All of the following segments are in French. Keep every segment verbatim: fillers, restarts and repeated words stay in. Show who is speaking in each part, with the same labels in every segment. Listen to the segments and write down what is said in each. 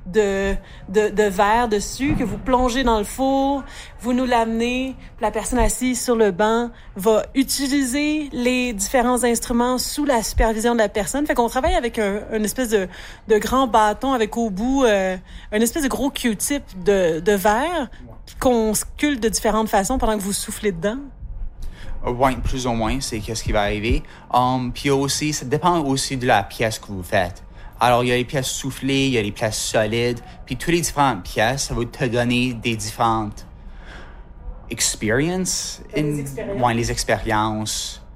Speaker 1: de, de, de verre dessus que vous plongez dans le four, vous nous l'amenez, puis la personne assise sur le banc va utiliser les différents instruments sous la supervision de la personne. Fait qu'on travaille avec un, une espèce de, de grand bâton avec au bout euh, une espèce de gros Q-tip de, de verre qu'on sculpte de différentes façons pendant que vous soufflez dedans.
Speaker 2: Oui, plus ou moins, c'est qu'est-ce qui va arriver. Um, puis aussi, ça dépend aussi de la pièce que vous faites. Alors, il y a les pièces soufflées, il y a les pièces solides, puis toutes les différentes pièces, ça va te donner des différentes experiences.
Speaker 1: In, les expériences.
Speaker 2: Ouais, les expériences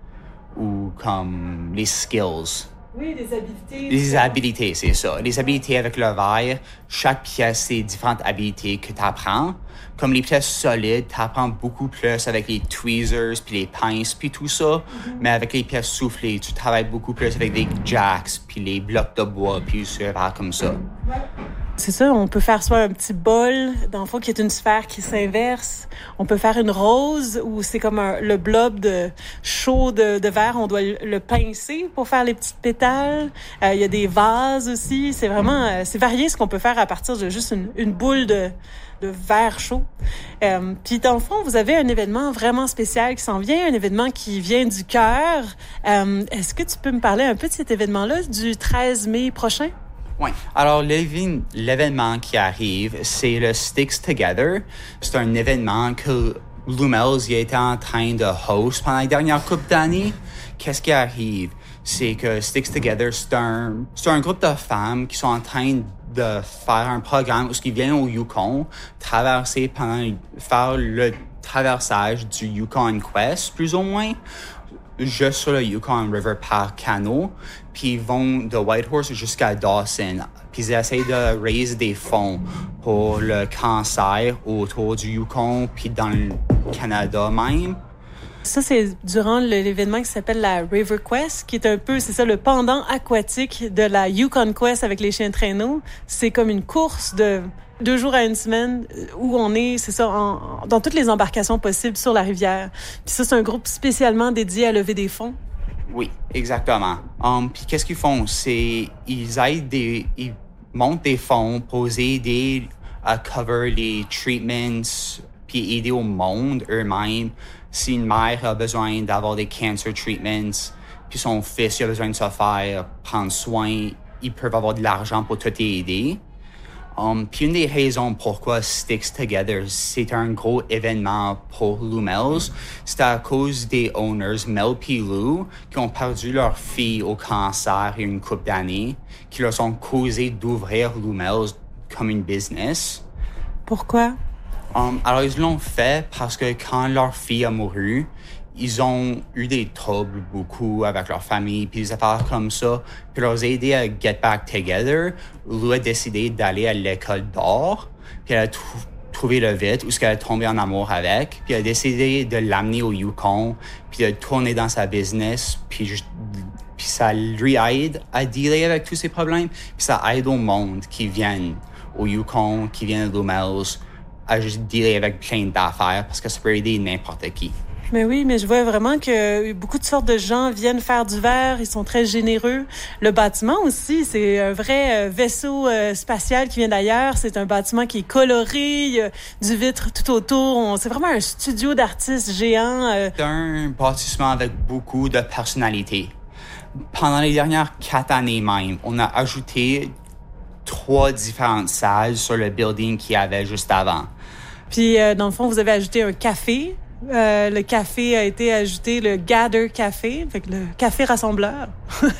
Speaker 2: ou comme les skills.
Speaker 1: Oui, les habilités.
Speaker 2: Les habilités, c'est ça. Les habilités avec le verre, chaque pièce, c'est différentes habilités que tu apprends. Comme les pièces solides, tu apprends beaucoup plus avec les tweezers, puis les pinces, puis tout ça. Mm-hmm. Mais avec les pièces soufflées, tu travailles beaucoup plus avec les jacks, puis les blocs de bois, puis sur comme ça.
Speaker 1: Ouais. C'est ça, on peut faire soit un petit bol, dans le fond, qui est une sphère qui s'inverse. On peut faire une rose, où c'est comme un, le blob de chaud de, de verre. On doit le, le pincer pour faire les petites pétales. Euh, il y a des vases aussi. C'est vraiment... Euh, c'est varié ce qu'on peut faire à partir de juste une, une boule de... de verre chaud. Euh, puis dans le fond, vous avez un événement vraiment spécial qui s'en vient, un événement qui vient du cœur. Euh, est-ce que tu peux me parler un peu de cet événement-là du treize mai prochain?
Speaker 2: Oui. Alors, l'événement qui arrive, c'est le Sticks Together. C'est un événement que Lumels a été en train de host pendant les dernières couples d'années. Qu'est-ce qui arrive? C'est que Sticks Together, c'est un, c'est un groupe de femmes qui sont en train de faire un programme où ils viennent au Yukon, traverser pendant, faire le traversage du Yukon Quest, plus ou moins, juste sur le Yukon River par canot, puis ils vont de Whitehorse jusqu'à Dawson, puis ils essayent de raise des fonds pour le cancer autour du Yukon, puis dans le Canada même.
Speaker 1: Ça, c'est durant l'événement qui s'appelle la River Quest, qui est un peu, c'est ça, le pendant aquatique de la Yukon Quest avec les chiens de traîneau. C'est comme une course de deux jours à une semaine où on est, c'est ça, en, dans toutes les embarcations possibles sur la rivière. Puis ça, c'est un groupe spécialement dédié à lever des fonds.
Speaker 2: Oui, exactement. Um, puis qu'est-ce qu'ils font? C'est, ils aident des, ils montent des fonds pour aider à cover les treatments, puis aider au monde eux-mêmes. Si une mère a besoin d'avoir des cancer treatments, puis son fils a besoin de se faire prendre soin, ils peuvent avoir de l'argent pour tout aider. Um, puis une des raisons pourquoi Sticks Together, c'est un gros événement pour Lumels, c'est à cause des owners Mel et Lou qui ont perdu leur fille au cancer il y a une couple d'années, qui leur ont causé d'ouvrir Lumels comme une business.
Speaker 1: Pourquoi?
Speaker 2: Um, alors, ils l'ont fait parce que quand leur fille a mouru, ils ont eu des troubles beaucoup avec leur famille, puis des affaires comme ça. Puis leur aider à get back together, Lou a décidé d'aller à l'école d'art, puis elle a tr- trouvé le vite, où elle a tombé en amour avec, puis elle a décidé de l'amener au Yukon, puis de tourner dans sa business, puis, je, puis ça lui aide à dealer avec tous ces problèmes, puis ça aide au monde qui viennent au Yukon, qui viennent à Lumels, à juste dealer avec plein d'affaires, parce que ça peut aider n'importe qui.
Speaker 1: Mais oui, mais je vois vraiment que beaucoup de sortes de gens viennent faire du verre, ils sont très généreux. Le bâtiment aussi, c'est un vrai vaisseau euh, spatial qui vient d'ailleurs. C'est un bâtiment qui est coloré, il y a du vitre tout autour. On, c'est vraiment un studio d'artistes géant. Euh.
Speaker 2: C'est un bâtiment avec beaucoup de personnalité. Pendant les dernières quatre années même, on a ajouté trois différentes salles sur le building qu'il y avait juste avant.
Speaker 1: Puis, euh, dans le fond, vous avez ajouté un café. Euh, le café a été ajouté, le Gather Café, fait que le café rassembleur.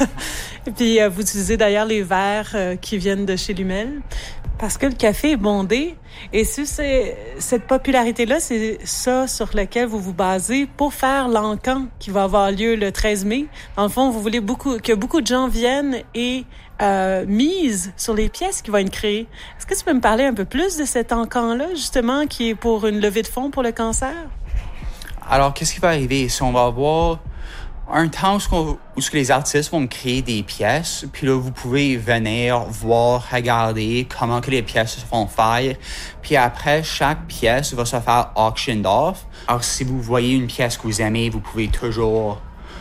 Speaker 1: Et puis, euh, vous utilisez d'ailleurs les verres euh, qui viennent de chez Lumel. Parce que le café est bondé. Et si c'est, cette popularité-là, c'est ça sur lequel vous vous basez pour faire l'encan qui va avoir lieu le treize mai. Dans le fond, vous voulez beaucoup que beaucoup de gens viennent et euh, misent sur les pièces qui vont être créées. Est-ce que tu peux me parler un peu plus de cet encan-là, justement, qui est pour une levée de fonds pour le cancer?
Speaker 2: Alors, qu'est-ce qui va arriver? Si on va avoir un temps où, où, où les artistes vont créer des pièces, puis là, vous pouvez venir voir, regarder comment que les pièces se font faire. Puis après, chaque pièce va se faire auctioned off. Alors, si vous voyez une pièce que vous aimez, vous pouvez toujours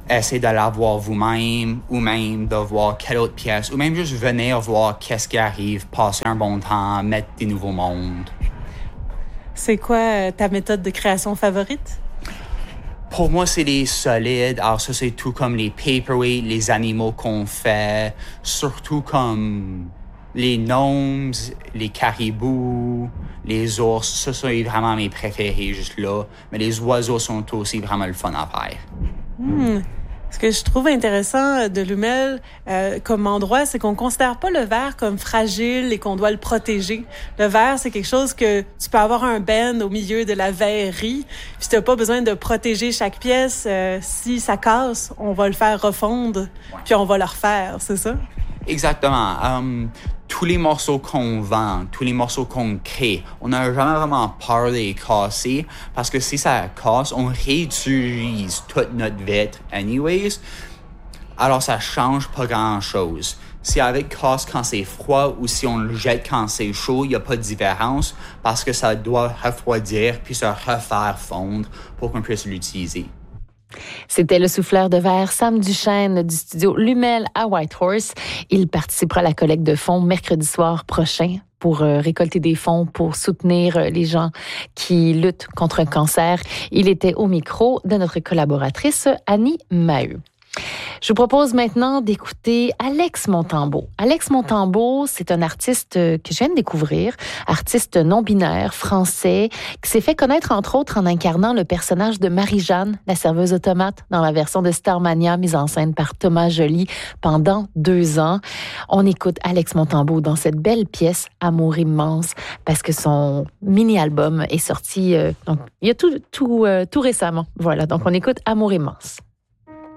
Speaker 2: essayer de la voir vous-même, ou même de voir quelle autre pièce, ou même juste venir voir qu'est-ce qui arrive, passer un bon temps, mettre des nouveaux mondes.
Speaker 1: C'est quoi ta méthode de création favorite?
Speaker 2: Pour moi, c'est les solides. Alors ça, c'est tout comme les paperweights, les animaux qu'on fait, surtout comme les gnomes, les caribous, les ours. Ça, c'est vraiment mes préférés juste là. Mais les oiseaux sont aussi vraiment le fun à faire.
Speaker 1: Hmm. Ce que je trouve intéressant de Lumel euh, comme endroit, c'est qu'on considère pas le verre comme fragile et qu'on doit le protéger. Le verre, c'est quelque chose que tu peux avoir un ben au milieu de la verrerie, puis t'as pas besoin de protéger chaque pièce. Euh, si ça casse, on va le faire refondre, puis on va le refaire, c'est ça?
Speaker 2: Exactement. Um, tous les morceaux qu'on vend, tous les morceaux qu'on crée, on n'a jamais vraiment peur de les casser parce que si ça casse, on réutilise toute notre vitre anyways. Alors ça change pas grand-chose. Si avec casse quand c'est froid ou si on le jette quand c'est chaud, il n'y a pas de différence parce que ça doit refroidir puis se refaire fondre pour qu'on puisse l'utiliser.
Speaker 3: C'était le souffleur de verre Sam Duchesne du studio Lumel à Whitehorse. Il participera à la collecte de fonds mercredi soir prochain pour euh, récolter des fonds pour soutenir euh, les gens qui luttent contre un cancer. Il était au micro de notre collaboratrice Annie Maheu. Je vous propose maintenant d'écouter Alex Montembeault. Alex Montembeault, c'est un artiste que je viens de découvrir, artiste non-binaire, français, qui s'est fait connaître entre autres en incarnant le personnage de Marie-Jeanne, la serveuse automate, dans la version de Starmania mise en scène par Thomas Joly pendant deux ans. On écoute Alex Montembeault dans cette belle pièce Amour immense, parce que son mini-album est sorti euh, donc, il y a tout, tout, euh, tout récemment. Voilà, donc on écoute Amour immense.